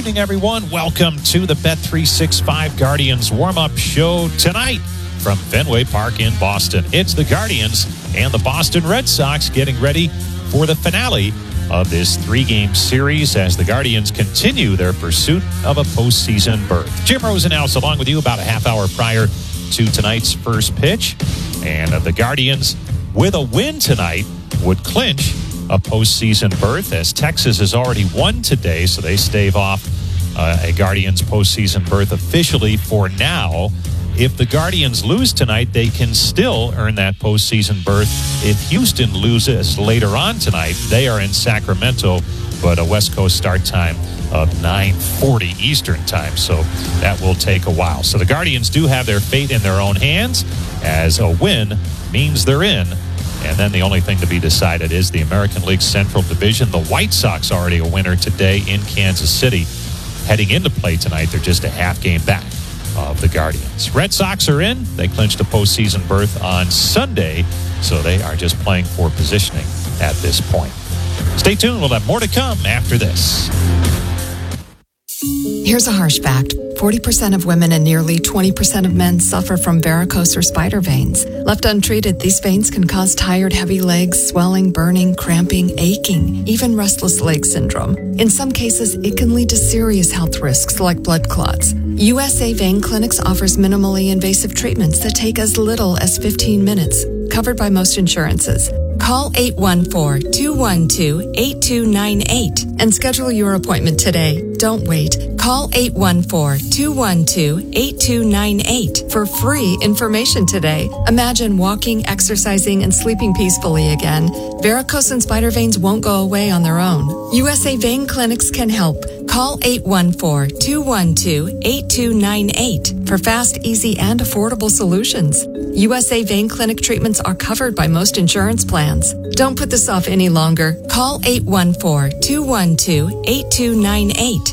evening, everyone. Welcome to the Bet365 Guardians warm-up show tonight from Fenway Park in Boston. It's the Guardians and the Boston Red Sox getting ready for the finale of this three-game series as the Guardians continue their pursuit of a postseason berth. Jim Rosenhaus along with you about a half hour prior to tonight's first pitch. And the Guardians, with a win tonight, would clinch a postseason berth as Texas has already won today, so they stave off a Guardians postseason berth officially for now. If the Guardians lose tonight, they can still earn that postseason berth. If Houston loses later on tonight, they are in Sacramento, but a West Coast start time of 9:40 Eastern time, so that will take a while. So the Guardians do have their fate in their own hands, as a win means they're in. And then the only thing to be decided is the American League Central Division. The White Sox already a winner today in Kansas City. Heading into play tonight, they're just a half game back of the Guardians. Red Sox are in. They clinched a postseason berth on Sunday, so they are just playing for positioning at this point. Stay tuned. We'll have more to come after this. Here's a harsh fact. 40% of women and nearly 20% of men suffer from varicose or spider veins. Left untreated, these veins can cause tired, heavy legs, swelling, burning, cramping, aching, even restless leg syndrome. In some cases, it can lead to serious health risks like blood clots. USA Vein Clinics offers minimally invasive treatments that take as little as 15 minutes, covered by most insurances. Call 814-212-8298 and schedule your appointment today. Don't wait. Call 814-212-8298 for free information today. Imagine walking, exercising, and sleeping peacefully again. Varicose and spider veins won't go away on their own. USA Vein Clinics can help. Call 814-212-8298 for fast, easy, and affordable solutions. USA Vein Clinic treatments are covered by most insurance plans. Don't put this off any longer. Call 814-212-8298.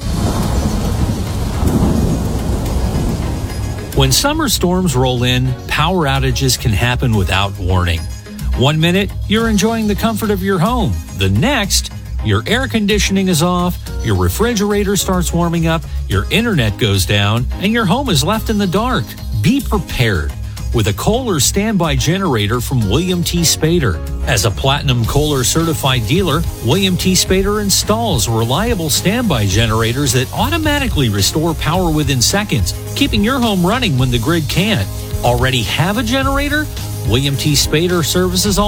When summer storms roll in, power outages can happen without warning. 1 minute, you're enjoying the comfort of your home. The next, your air conditioning is off, your refrigerator starts warming up, your internet goes down, and your home is left in the dark. Be prepared with a Kohler standby generator from William T. Spader. As a Platinum Kohler certified dealer, William T. Spader installs reliable standby generators that automatically restore power within seconds, keeping your home running when the grid can't. Already have a generator? William T. Spader services all